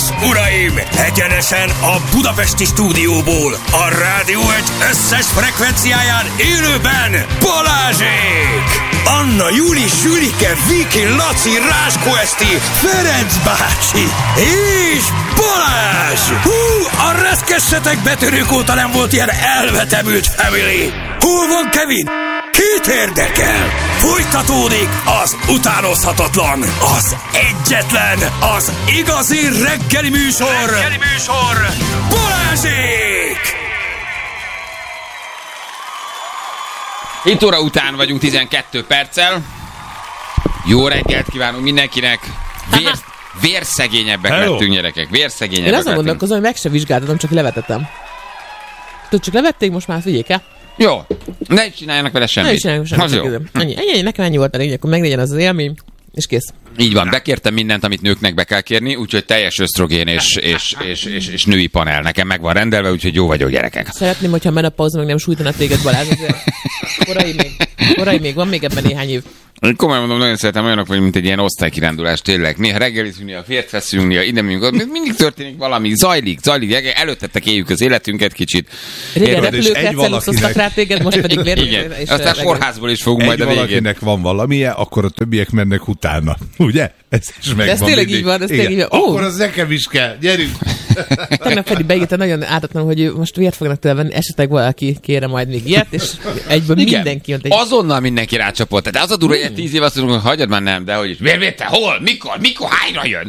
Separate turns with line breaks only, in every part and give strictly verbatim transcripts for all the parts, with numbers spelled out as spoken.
és uraim, egyenesen a budapesti stúdióból, a Rádió egy összes frekvenciáján élőben Balázsék! Anna, Júli, Zsülike, Viki, Laci, Ráskó Eszti, Ferenc bácsi és Balázs! Hú, a reszkessetek betörők óta nem volt ilyen elvetemült family! Hol van Kevin? Kit érdekel? Folytatódik az utánozhatatlan, az egyetlen, az igazi reggeli műsor, reggeli műsor, Balázsék!
hét óra után vagyunk tizenkét perccel. Jó reggelt kívánunk mindenkinek. Vér, vérszegényebbek
Hello.
lettünk, gyerekek. Vérszegényebbek
Én azon
lettünk.
gondolkozom, hogy meg se vizsgáltatom, csak levetettem. Tudod, csak levették, most már figyelj el.
Jó, ne csináljanak vele semmit.
Ne is csináljuk
Az
semmit.
jó.
Ennyi, ennyi, ennyi, nekem ennyi volt a lényeg, akkor meglegyen az az élmény, és kész.
Így van, bekértem mindent, amit nőknek be kell kérni, úgyhogy teljes ösztrogén és, és, és, és, és női panel nekem meg van rendelve, úgyhogy jó vagyok, gyerekek.
Szeretném, hogyha a menopauza meg nem sújtana téged, Balázs, azért korai még, korai még, van még ebben néhány év.
Én komolyan mondom, nagyon szeretem, olyanok vagy, mint egy ilyen osztálykirándulás, tényleg. Néha reggelizünk, néha fért veszünk, néha ide megyünk, ott mindig történik valami, zajlik, zajlik, előttetek éljük az életünket kicsit.
Régen
Érted?
repülőket
egy valakinek-
szeluszoztak rá téged, most pedig vér.
Igen,
és
aztán
regel-
kórházból is fogunk
Egy
majd a végén.
valakinek van valamije, akkor a többiek mennek utána. Ugye? Ez is megvan.
ez tényleg
mindig.
így van, ez
Igen.
tényleg így van. Ó.
Akkor az nekem is kell. Gyerünk!
Tegnap pedig beírta nagyon ártatlan, hogy ő most vért fognak tőle venni, esetleg valaki kére majd még ilyet, és egyből
Igen.
mindenki jött egy...
Azonnal mindenki rácsapott. Tehát az a durva, hogy tíz év azt mondjuk, hogy hagyjad már nem, de hogy is. Vérvétel, hol? Mikor? Mikor? Hányra jön?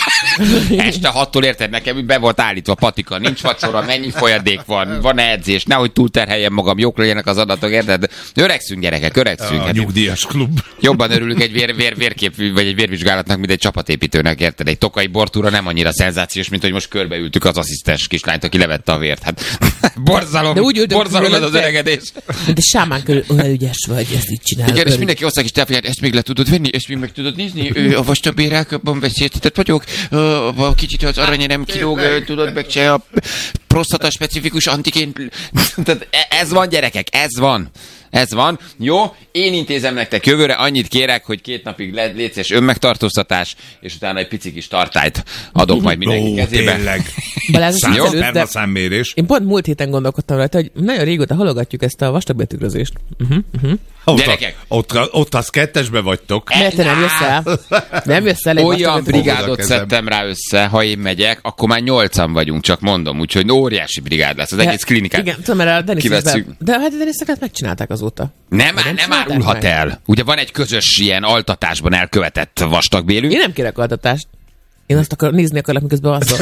Este hattól érted nekem, be volt állítva patika, nincs vacsora, mennyi folyadék van, van edzés, nehogy túlterheljem magam, jók legyenek az adatok, érted? Öregszünk, gyerekek, öregszünk.
A
Hát
nyugdíjas klub.
jobban örülünk egy vér, vér, vérkép, vagy egy vérvizsgálatnak, mint egy csapatépítőnek, érted? Egy tokai bortúra nem annyira szenzációs, mint hogy most körbeültük az asszisztens kislányt, aki levette a vért. Hát borzalom,
De úgy ültök
borzalom ez az
körülötte.
öregedés.
De sámán körül, olyan ügyes vagy, ezt így csinálod.
Igen, és
örülj.
mindenki osztak is tápját, ezt még le tudod venni, ezt még meg tudod nézni, ő, a vastabérákban veszélyeztetett vagyok, ö, a kicsit az arany nem kilóg, ö, tudod, meg se a prostata specifikus antigén. Tehát ez van, gyerekek, ez van. Ez van. Jó, én intézem nektek jövőre, annyit kérek, hogy két napig le- létszés önmegtartóztatás, és utána egy pici kis tartályt adok majd mindenki
Ó,
kezébe.
tényleg.
Balázs,
Szám,
az előtt, de
spermaszámmérés.
én pont múlt héten gondolkodtam rajta, hogy nagyon régóta halogatjuk ezt a vastagbéltükrözést. Uh-huh, uh-huh.
Ott,
Gyerekek.
ott, ott az kettesbe vagytok.
Mert te nem jössz el? Nem jössz el egy
Olyan
vastagbéltükrözést?
brigádot
kezem.
szedtem rá össze, ha én megyek, akkor már nyolcan vagyunk, csak mondom, úgyhogy óriási brigád lesz, az egész klinikát.
Igen, tudom, mert a Denis
kivesszük.
be... De hát a Deniseket megcsinálták azóta.
Nem,
Vagy
nem, nem
csinálták
árulhat
meg?
el. Ugye van egy közös ilyen altatásban elkövetett vastagbélünk.
Én nem kérek altatást. Én azt akar, nézni akarlak, miközben alszol.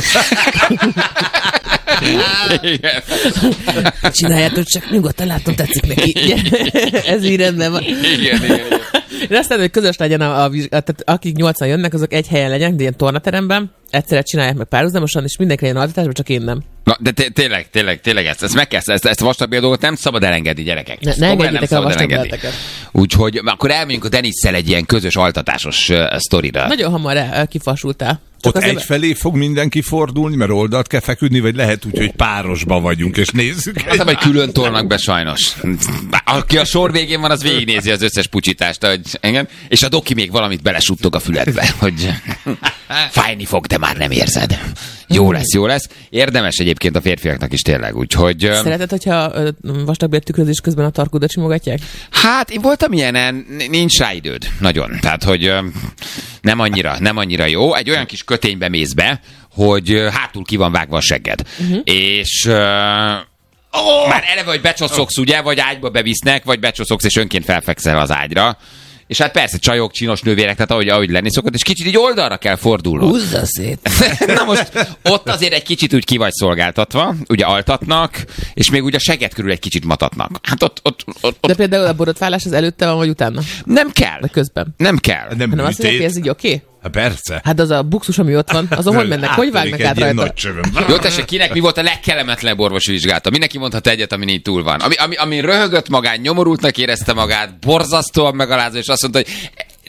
Igen.
Csináljátok, csak nyugodtan látom, tetszik neki. Ez így rendben van.
Igen, igen, igen.
Én azt mondom, hogy közös legyen a, a vizsgál, tehát akik nyolcan jönnek, azok egy helyen legyenek, de ilyen tornateremben, egyszerre csinálják meg párhuzamosan, és mindenki legyen altatásban, csak én nem.
Na, de té- tényleg, tényleg, tényleg ezt, ezt meg kell, ezt, ezt a vastagbél dolgot nem szabad elengedni, gyerekek.
Ne,
Ezt
ne
komolyan
engedjétek el a
szabad elengedni.
vastagbélteket.
Úgyhogy akkor elmegyünk a Denisszel egy ilyen közös altatásos uh, sztorira.
Nagyon hamar el, kifasultál. Csak
Ott
azért-
egyfelé fog mindenki fordulni, mert oldalt kell feküdni, vagy lehet úgy, hogy párosba vagyunk, és nézzük.
Az, hogy külön tolnak be sajnos. Aki a sor végén van, az végignézi az összes pucsitást, hogy, igen? És a doki még valamit belesuttog a füledbe, hogy fájni fog, de már nem érzed. Jó lesz, jó lesz. Érdemes egyébként a férfiaknak is tényleg, úgyhogy... ö,
Szereted, hogyha ö, vastagbéltükrözés közben a tarkódat simogatják?
Hát, én voltam ilyenen, n- nincs rá időd. Nagyon. Tehát, hogy ö, nem annyira, nem annyira jó. Egy olyan kis köténybe mész be, hogy ö, hátul ki van vágva a segged. Uh-huh. És... Ö, oh! Már eleve, hogy becsoszogsz, ugye, vagy ágyba bevisznek, vagy becsoszogsz, és önként felfekszel az ágyra. És hát persze csajok, csinos nővérek, tehát ahogy, ahogy lenni szokott, és kicsit így oldalra kell fordulnod.
Húzza szét!
Na most ott azért egy kicsit úgy ki vagy szolgáltatva, ugye altatnak, és még ugye a seged körül egy kicsit matatnak. Hát ott, ott, ott,
De
ott
például a borotválás az előtte van, vagy utána?
nem kell.
Vagy közben?
Nem kell.
Nem
Hanem azt mondják, hogy
műtét.
ez így oké? Okay?
Hát persze.
Hát az a buxus, ami ott van, azon hogy mennek? Hogy vágnak
Áttörik
át
egy ilyen
rajta?
nagy csövön.
Jó, tessék, kinek mi volt a legkellemetlenebb orvosi vizsgálata? Mindenki mondhat egyet, ami így túl van. Ami, ami, ami röhögött magán, nyomorultnak érezte magát, borzasztóan megalázó, és azt mondta, hogy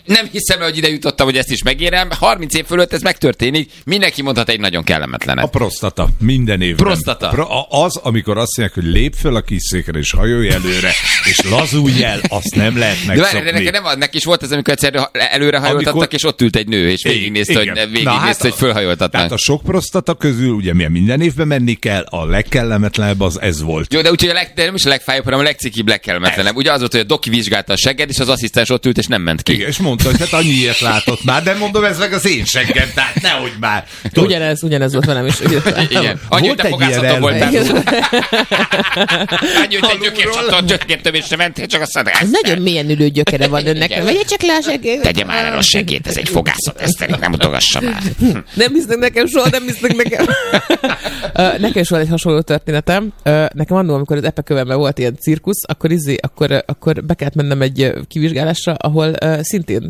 Nem hiszem, hogy ide jutottam, hogy ezt is megérem. harminc év fölött ez megtörténik. Mindenki mondhat egy nagyon kellemetlenet.
A prostata. Minden évben.
Prostata.
Pro, az, amikor azt mondják, hogy lép föl a kis székre és hajolj előre, és lazulj el, azt nem lehet megszokni.
De várj, nekem nem, neki is volt ez, amikor egyszer előre hajoltattak, amikor... és ott ült egy nő, és végignézte, hogy, végignézte, hát hogy fölhajoltatnak.
Tehát a sok prostata közül, ugye milyen minden évben menni kell, a legkellemetlenebb az ez volt.
Jó, de úgyhogy a leg, de nem is a legfájóbb, hanem a legcikibb, legkellemetlenebb. Ugye az volt, hogy a doki vizsgálta a segged, és az asszisztens ott ült, és nem ment ki.
Igen, és mondta, hogy hát annyi ilyet látott már, de mondom, ez meg az én seggem, tehát nehogy már. Tud...
Ugyanez, ugyanez volt velem is.
Igen. Annyi, hogy te fogászható voltál. Annyi, hogy egy gyökércsattan gyökértövésre mentél, csak azt mondta.
Ez nagyon mélyen ülő gyökere van önnek. Vegye csak le a segét.
Tegye már el a segét, ez egy fogászat, Eszterik, nem mutogassa már.
Nem hisznek nekem soha, nem hisznek nekem. Nekem is volt egy hasonló történetem. Nekem annól, amikor az epekövemben volt ilyen cirkusz, akkor, izé, akkor, akkor be kellett mennem egy kivizsgálásra, ahol szintén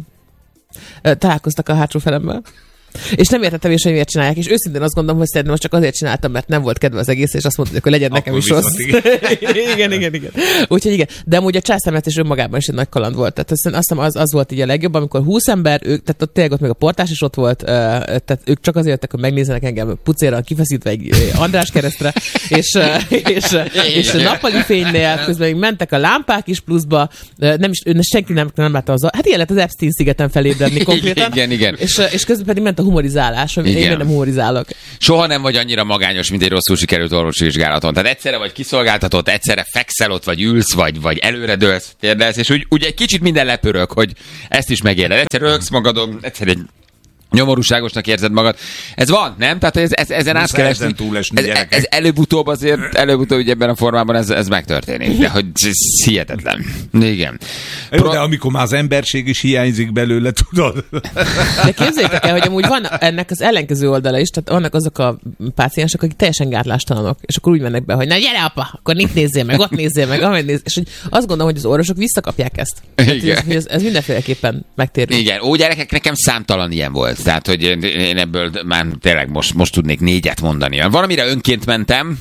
találkoztak a hátsó felemmel. És nem értettem is, hogy miért csinálják, és őszintén azt gondolom, hogy szerintem most csak azért csináltam, mert nem volt kedve az egész, és azt mondta, hogy legyen nekem is rossz. igen, igen, igen. Úgyhogy igen. De amúgy a császármetszés önmagában is egy nagy kaland volt. Tehát azt hiszem az, az volt így a legjobb, amikor húsz ember, ők, tehát ott tényleg ott még a portás is ott volt, tehát ők csak azért jöttek, hogy megnézzenek engem pucéran kifeszítve egy András keresztre, és, és, és nappali fénynél, közben még mentek a lámpák is pluszba, nem is, senki nem, nem látta az, hát ilyen lett az Epstein szigeten felébredni konkrétan.
Igen, igen.
És, és közben pedig ment a humorizálás, hogy én nem humorizálok.
Soha nem vagy annyira magányos, mint egy rosszul sikerült orvosi vizsgálaton. Tehát egyszerre vagy kiszolgáltatott, egyszerre fekszel ott, vagy ülsz, vagy, vagy előredőlsz, térdelsz, és úgy, úgy egy kicsit minden lepörög, hogy ezt is megéled. Egyszer rögsz magadon, egyszer egy nyomorúságosnak érzed magad. Ez van, nem? Tehát ez, ez, ezen át kell esni. Ez, ez előbb-utóbb azért, előbb-utóbb ugye ebben a formában ez, ez megtörténik. De hogy ez hihetetlen. Igen.
Jó, Pro... de amikor már az emberség is hiányzik belőle, tudod?
De képzeljétek el, hogy amúgy van ennek az ellenkező oldala is, tehát vannak azok a páciensek, akik teljesen gátlástalanok, és akkor úgy mennek be, hogy na gyere apa, akkor itt nézzél meg, ott nézzél meg, amely nézzél. És hogy azt gondolom, hogy az orvosok visszakapják ezt.
Igen.
Tehát, ez, ez mindenféleképpen megtérül.
Igen, ó, gyerekek, nekem számtalan ilyen volt. Tehát, hogy én ebből már tényleg most, most tudnék négyet mondani. Van, amire önként mentem,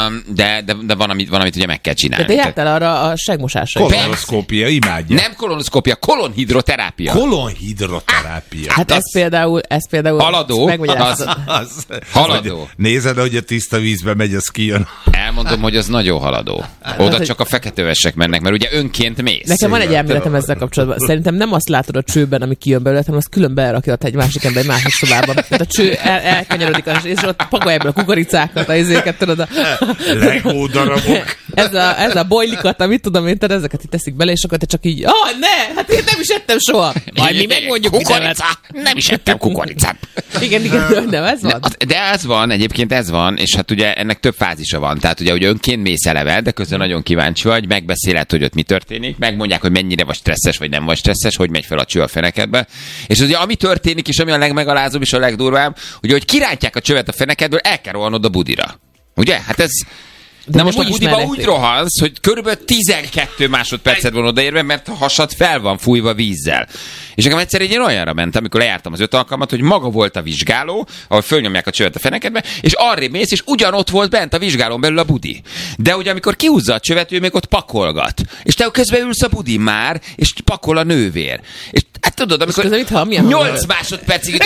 de, de, de van, amit, van, amit ugye meg kell csinálni.
De te jártál arra a segmosásra.
Kolonoszkópia, imádja.
Nem kolonoszkópia, kolonhidroterápia.
Kolonhidroterápia.
Hát
az...
ez például, ez például...
Haladó. Az, az, haladó.
Hogy nézed, hogy a tiszta vízbe megy, az kijön.
Elmondom, hogy az nagyon haladó. Oda hát, csak a feketővesek mennek, mert ugye önként mész.
Nekem van egy elméletem ezzel kapcsolatban. Szerintem nem azt látod a csőben, ami kijön belőle, hanem azt külön belerakja egy másik ember egy másik szobában. Tehát a cső el, elkanyarodik, és ott pakolja ebből a kukoricákat, a izéket, tudod. A...
Legó darabok.
Ez a, ez a bojlikat, amit tudom én, tehát ezeket itt teszik bele, és akkor te csak így, ah, ne, hát én nem is ettem soha. Majd mi megmondjuk,
kukorica. Nem is ettem kukoricát.
Igen, igen, nem, ez van.
De ez van, egyébként ez van, és hát ugye ennek több fázisa van. Tehát ugye, hogy önként mész eleve, de közben nagyon kíváncsi vagy, megbeszéled, hogy ott mi történik, megmondják, hogy mennyire vagy stresszes, vagy nem vagy stresszes, hogy megy fel a cső a fenekedbe. És ugye, ami történik, és ami a legmegalázóbb és a legdurvább, ugye, hogy kirántják a csövet a fenekedből, el kell rohanod a budira. Ugye? Hát ez... De na most a budiba úgy rohansz, hogy körülbelül tizenkét másodpercet van odaérve, mert a hasad fel van fújva vízzel. És nekem egyszer egy ilyen olyanra mentem, amikor lejártam az öt alkalmat, hogy maga volt a vizsgáló, ahol fölnyomják a csövet a fenekedbe, és arrébb mész, és ugyanott volt bent a vizsgálón belül a budi. De ugye amikor kihúzza a csövet, ő még ott pakolgat. És te közben ülsz a budin már, és pakol a nővér. És hát tudod, amikor nyolc másodpercig...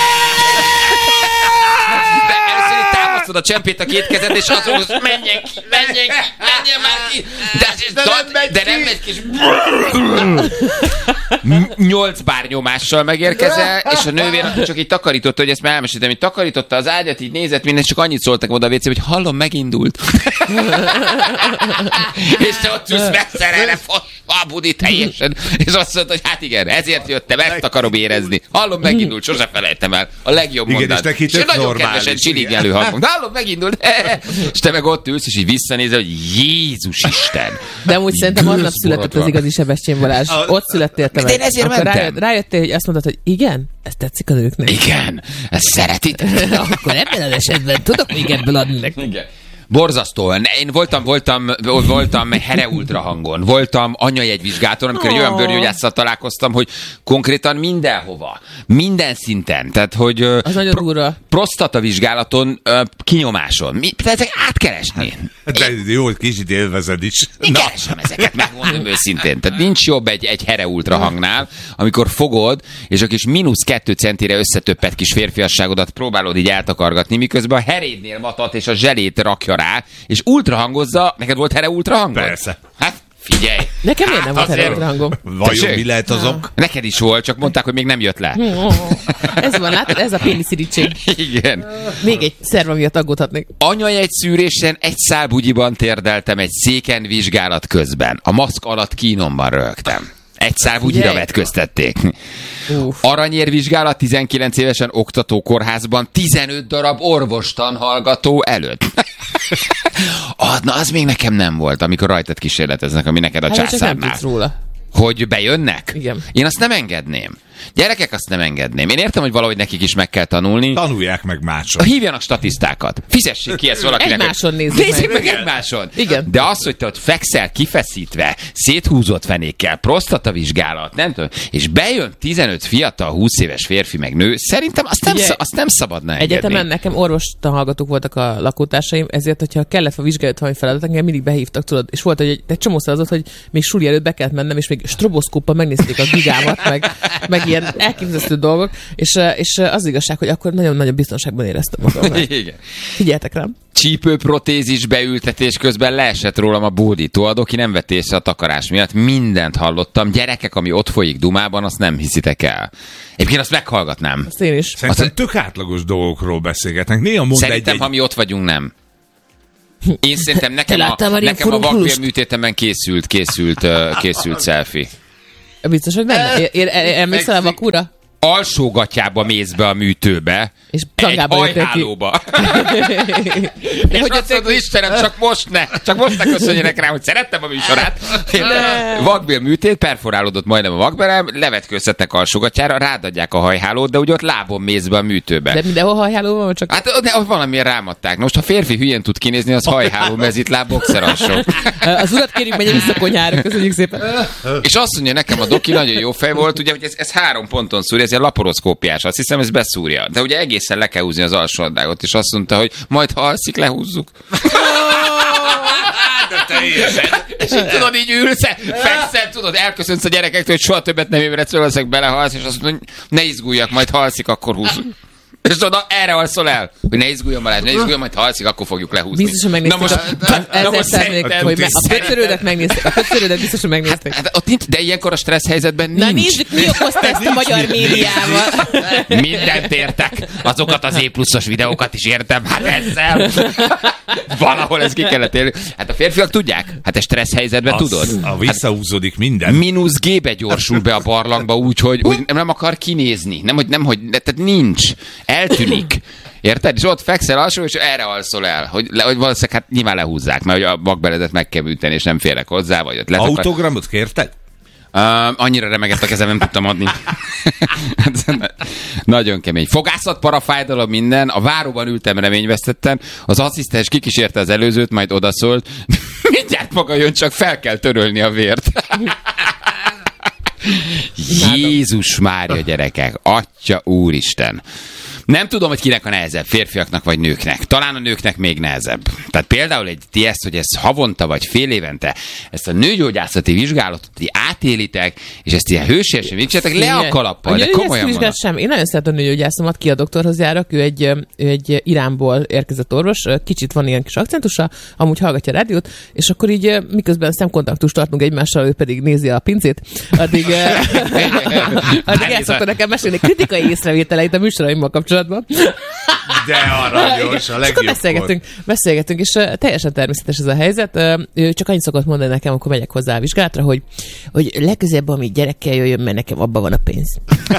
Támasztod a csempét a két kezed, és azt mondod, hogy menjen ki, menjen ki, menjen már ki. De, de, de, de nem megy ki, és... Nyolc bár nyomással megérkezel, és a nővér csak így takarította, hogy ezt már elmeséltem, hogy takarította az ágyat, így nézett minden, csak annyit szóltak oda a vécébe, hogy hallom, megindult. És te ott ülsz megszerelve, a budi teljesen, és azt mondta, hogy hát igen, ezért jöttem, ezt akarom érezni. Hallom, megindult, sose felejtem el. A legjobb mondat. És, és nagyon kedvesen csiligelő hangom. Hallom, megindult. És te meg ott ülsz, és így visszanézel, hogy Jézus Isten.
De amúgy szerintem aznap született az igazi Sebestyén Balázs. Ott születtél te meg.
Én ezért mentem.
Rájött, rájöttél, hogy azt mondtad, hogy igen, ez tetszik a nőknek.
Igen, ezt szeretik.
Akkor ebben az esetben tudok még ebből adni nekik.
Igen. Borzasztó. Én voltam, voltam, voltam Here ultrahangon, voltam anyajegyvizsgáton, amikor egy olyan bőrgyógyásszal találkoztam, hogy konkrétan mindenhova, minden szinten, tehát hogy
az nagyon durva.
Prostatavizsgálaton, kinyomáson, mi, tehát ezek át kell esni.
De jó, hogy kicsit élvezed is.
Én keresem ezeket, megmondom őszintén. Tehát nincs jobb egy, egy Here ultrahangnál, amikor fogod, és a kis mínusz kettő centire összetöppet kis férfiasságodat próbálod így eltakargatni, miközben a herédnél matat és a zselét rakja rá, és ultrahangozza. Neked volt Here ultrahangod?
Persze.
Hát figyelj.
Nekem miért nem
hát
volt Here ultrahangom?
Vajon mi lehet azok?
Neked is volt, csak mondták, hogy még nem jött le.
Ez van, látod? Ez a péniszirítség.
Igen.
Még egy szerva miatt aggódhatnék.
Anyajegy szűrésen egy szál bugyiban térdeltem egy széken vizsgálat közben. A maszk alatt kínomban röhögtem. Egy szál bugyira vetköztették. Aranyérvizsgálat tizenkilenc évesen oktatókórházban tizenöt darab orvostanhallgató előtt. ah, na, az még nekem nem volt, amikor rajtad kísérleteznek, ami neked a
hát,
császárnál.
nem tudsz róla.
Hogy bejönnek?
Igen.
Én azt nem engedném. Gyerekek, azt nem engedném. Én értem, hogy valahogy nekik is meg kell tanulni.
Tanulják meg máson.
Hívjanak statisztákat. Fizessék ki ezt valakinek.
Egymáson nézzük
Nézzék
meg.
meg egymáson.
Igen.
De az, hogy te ott fekszel kifeszítve, széthúzott fenékkel, prostatavizsgálat, nem tudom, és bejön tizenöt fiatal, húsz éves férfi meg nő, szerintem azt nem,
Ugye,
azt nem szabadna engedni.
Egyetemen nekem orvostanhallgatók voltak a lakótársaim, ezért, hogyha kellett a vizsgálat valami feladat, engem mindig behívtak, tudod, és volt, hogy egy, egy csomószor az ott, hogy még suli előtt be kellett mennem, és még stroboszkóppal megnézték a gigámat, meg, meg ilyen elképesztő dolgok, és, és az igazság, hogy akkor nagyon-nagyon biztonságban éreztem magam.
Igen.
Figyeljetek rám.
Csípőprotézis beültetés közben leesett rólam a bódító, a doki nem vett észre a takarás miatt, mindent hallottam. Gyerekek, ami ott folyik Dumában, azt nem hiszitek el. Egyébként azt meghallgatnám.
Azt én is.
Szerintem
azt,
tök átlagos dolgokról beszélgetnek. Néha mond
szerintem,
egy,
ha mi ott vagyunk, nem. Én szerintem nekem
Te
a,
már
nekem a
ilyen
vakbél műtétemben készült, készült, uh, készült selfie.
Biztos, hogy nem? Én- én- én- Emlékszel a vakúra?
Alsógatjába mész be a műtőbe,
És
egy
tangába jöttél ki.
hajhálóba.
De
És
hogy
azt mondod, Istenem, csak most ne, csak most ne köszönjenek rám, hogy szerettem a műsorát. Vakbél műtét, perforálódott majdnem a vakbélem, levetkőztettek alsógatjára, rádadják a hajhálót, de úgy ott lábon mész be a műtőbe.
De mindenhol hajháló van, csak...
Hát de ott valamiért rámadták. Most ha férfi hülyén tud kinézni, az hajháló, mezitláb, boxeralsó.
Az urat kérjük, menjen vissza konyhára, köszönjük szépen.
És azt mondja nekem a doki, nagyon jó fej volt, ugye, hogy ez, ez három ponton szúr, ez ilyen laporoszkópiás, azt hiszem, ez beszúrja. De ugye egészen le kell húzni az alsóadrágot, és azt mondta, hogy majd ha alszik, lehúzzuk.
de teljesen.
És így tudod, így ülsz, fekszel, tudod, elköszönsz a gyerekektől, hogy soha többet nem ébredsz, valószínűleg belehalsz, és azt mondod, hogy ne izguljak, majd ha alszik, akkor húzzuk. És tudod, na, erre alszol el, hogy ne izguljon Balázs, ne izguljon, majd ha alszik, akkor fogjuk lehúzni.
Biztos, hogy megnézték.
Na most,
a,
na most
szeretnék,
szerintem-
hogy me- a kötszörődet megnézték. A kötszörődet biztos, hogy megnézték.
Hát ott nincs, de ilyenkor a stressz helyzetben nincs.
Na nézzük, mi okozta ezt a magyar médiával.
Mindent értek. Azokat az E pluszos videókat is értem. Hát ezzel. Valahol ez ki kellett érni. Hát a férfiak tudják. Hát a stressz helyzetben
Az,
tudod.
a visszahúzódik minden.
Mínusz G-be gyorsul be a barlangba úgy, hogy, hogy nem akar kinézni. Nem, hogy, nem, hogy tehát nincs. Eltűnik. Érted? És ott fekszel alsó, és erre alszol el. Hogy, le, hogy valószínűleg hát nyilván lehúzzák, mert hogy a vakbeledet meg kell műteni, és nem férek hozzá, vagy ott letakar.
Autogramot kérted?
Uh, annyira remegett a kezem, nem tudtam adni. Nagyon kemény. Fogászat, parafájdalom, minden. A váróban ültem reményvesztetten. Az asszisztens kikísérte az előzőt, majd odaszólt. Mindjárt maga jön, csak fel kell törölni a vért. Jézus Mária, gyerekek. Atya úristen. Nem tudom, hogy kinek a nehezebb, férfiaknak vagy nőknek. Talán a nőknek még nehezebb. Tehát például egy ti ezt, hogy ezt havonta vagy fél évente, ezt a nőgyógyászati vizsgálatot ti átélitek, és ezt ilyen hősiesen végzsetek le a kalappal, de komolyan mondom.
Sem. Én nagyon szeretem a nőgyógyászomat, ki a doktorhoz járok, ő egy, ő egy Iránból érkezett orvos, kicsit van ilyen kis akcentusa, amúgy hallgatja a rádiót, és akkor így miközben szemkontaktust tartunk egymással, ő pedig nézi a pincét, addig, addig el szokta nekem mesélni kritikai észrevételeit a műsoraimmal kapcsolatban.
De aranyos, a
És akkor beszélgetünk, beszélgetünk, és uh, teljesen természetes ez a helyzet. Uh, ő csak annyit szokott mondani nekem, amikor megyek hozzá a vizsgálatra, hogy, hogy legközelebb, ami gyerekkel jöjjön, mert nekem abban van a pénz.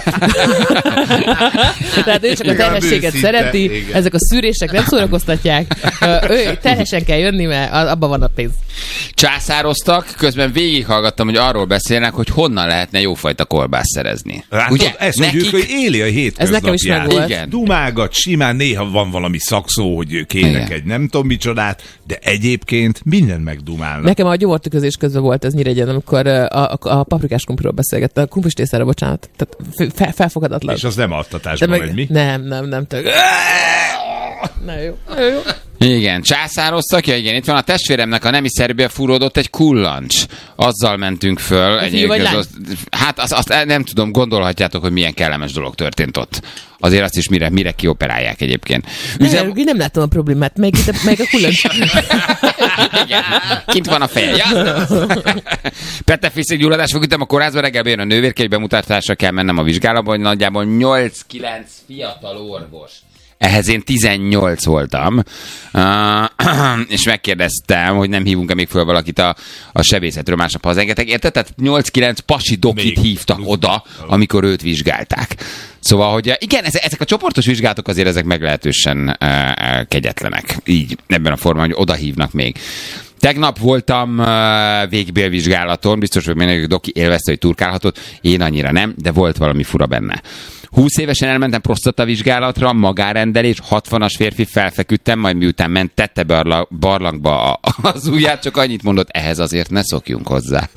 Tehát ő csak a terhességet szereti, igen. Ezek a szűrések nem szórakoztatják. Uh, ő terhesen kell jönni, mert abban van a pénz.
Császároztak, közben végighallgattam, hogy arról beszélnek, hogy honnan lehetne jófajta kolbászt szerezni.
Látod,
Ugye?
ezt
Nekik...
mondjuk, hogy éli a hétköznapját.
Ez nekem is megvolt.
Igen.
Dumágat simán, néha néha van valami szakszó, hogy kérek
Igen.
egy nem tudom micsodát, de egyébként mindent megdumálnak.
Nekem a gyomortüközés közben volt ez Nyíregyén, amikor a, a, a paprikás kumpiról beszélgettem, a kumpis tésztára, bocsánat. Tehát fe, felfogadatlan.
És az nem altatásban megy, mi?
Nem, nem, nem. Tök... Na jó, na jó.
Igen, császároztak, ja igen, itt van a testvéremnek a nemi szervbe fúródott egy kullancs. Azzal mentünk föl.
fiú vagy lány?
Az, hát azt, azt nem tudom, gondolhatjátok, hogy milyen kellemes dolog történt ott. Azért azt is mire, mire kioperálják egyébként.
Üzem... Nem, nem látom a problémát, meg, itt, meg a kullancs.
Igen, kint van a feje. Ja? Petefészék gyulladás, fogütem a kórházba, reggel bejön a nővérke, bemutatásra kell mennem a vizsgálatba, hogy nagyjából nyolc-kilenc fiatal orvos. Ehhez én tizennyolc voltam, uh, és megkérdeztem, hogy nem hívunk-e még föl valakit a, a sebészetről, másnap hazaengedtek. Érted? Tehát nyolc-kilenc pasi dokit még hívtak oda, amikor őt vizsgálták. Szóval, hogy igen, ezek a csoportos vizsgálatok azért ezek meglehetősen uh, kegyetlenek. Így, ebben a formában, hogy oda hívnak még. Tegnap voltam uh, végbélvizsgálaton, biztos, hogy mindenki doki élvezte, hogy turkálhatott, én annyira nem, de volt valami fura benne. húsz évesen elmentem prostatavizsgálatra, magárendelés, hatvanas férfi, felfeküdtem, majd miután ment, tette barla, barlangba az ujját, csak annyit mondott, ehhez azért ne szokjunk hozzá.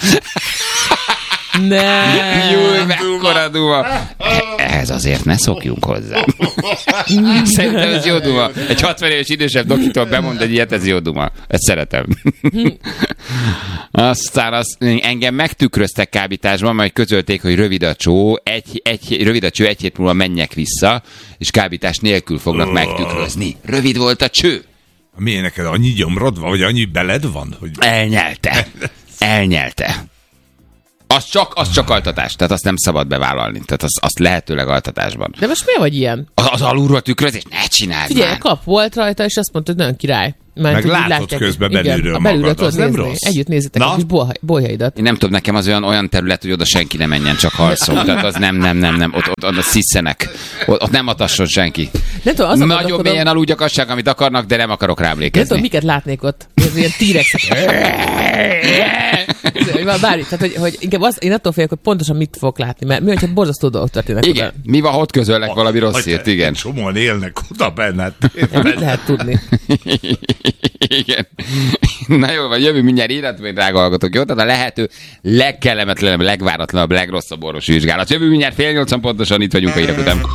Ne.
Júj, mekkora duma. Ehhez azért ne szokjunk hozzá. Szerintem ez jó duma. Egy hatvan éves idősebb dokitól bemond egy ilyet, ez jó duma. Ezt szeretem. Aztán az, engem megtükröztek kábításban, majd közölték, hogy rövid a csó, egy, egy, rövid a cső, egy hét múlva menjek vissza, és kábítás nélkül fognak megtükrözni. Rövid volt a cső.
Milyen neked annyi gyomrod van, vagy annyi beled van? Hogy...
Elnyelte. Elnyelte. Az csak, az csak altatás, tehát azt nem szabad bevállalni. Tehát azt, azt lehetőleg altatásban.
De most miért vagy ilyen?
Az, az alulról tükrözés? Ne csináld
Figyelj,
már.
kap volt rajta, és azt mondta, hogy nagyon király. Mert
meg
így
látod
látják,
közben
igen,
belülről
a belülről
magad, az
tudod
nem
nézni.
rossz.
Együtt nézitek
Na?
a kis bolha- bolyhaidat.
Én nem tudom, nekem az olyan, olyan terület, hogy oda senki nem menjen, csak halszom. Tehát az nem, nem, nem, nem. Ott, ott, ott sziszenek. Ott, ott nem atasson senki.
Nem tudom, azon
Nagyon
gondolkodom-
mélyen aludjakasság, amit akarnak, de nem akarok rá
Nem tudom,
emlékezni.
miket látnék ott. Ez ilyen tírexek. Bármi, tehát, hogy, hogy inkább az, én attól félek, hogy pontosan mit fogok látni, mert mi, hogyha borzasztó dolgok történnek.
Igen,
oda.
mi van, ha ott közölnek valami rossz hírt, igen.
Csomóan élnek oda benned.
Mit lehet tudni?
Igen. Na jó, vagy jövő mindjárt életben, drága hallgatók, jó? Tehát a lehető legkellemetlenebb, legváratlanabb, legrosszabb orvosi vizsgálat. Jövő mindjárt fél nyolcan pontosan itt vagyunk a hírek után.